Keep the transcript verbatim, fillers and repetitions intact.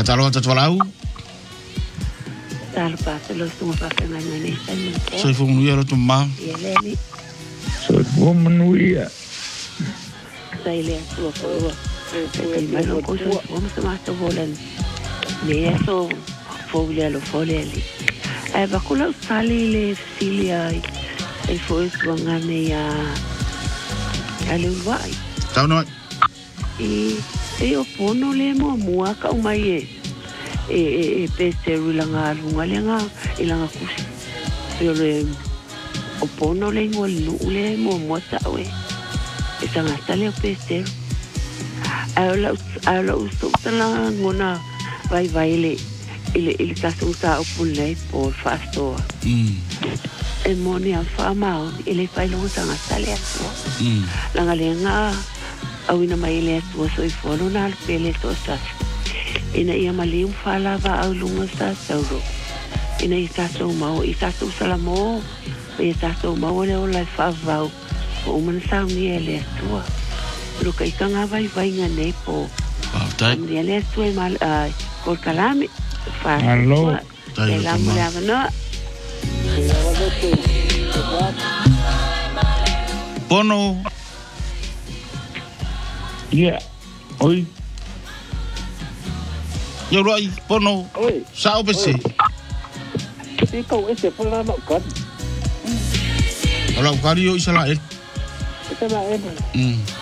talo ta twalau. Talo pa talo tunga pa nga ngani sai mo. Sai fu mu yero tu ma. Yeleli. So woman we are. Sai le tu ko. Sai mai lo ko so mo sa ma to volan. Ne so fo le lo fo le li. Ai ba kula sali le filia ai fo es wangane ya. Ale vai. Tau no. E e o pono le mo mua ka mai e e e pese rulanga lunga lenga ilanga kusi. Yo le o pono le ngol nu le mo mo ta we. E tanga tale o pese. Ala ala uso tala ngona vai vai le ile ile kaso sa o pulle por fasto. Mm. E moni a fama ile fai lo tanga tale ato. Mm. Langa lenga au ina mai le tua soi fono na pele to sa ina ia mali um fala va au lunga sa sauro ina isa so mau isa so salamo isa so mau le o lai fa va o man sa ni ele tua pero kai kanga vai vai nga nepo Ah, tai. ni ele tua mal ai por kalame fa Allo. Tai. la mula no Pono. Yeah. Oi. Yo roi, pono. Oi. Sao pese. Ti kau ese pala no kan. Ala kari yo isala el. Ese na ene. Mm.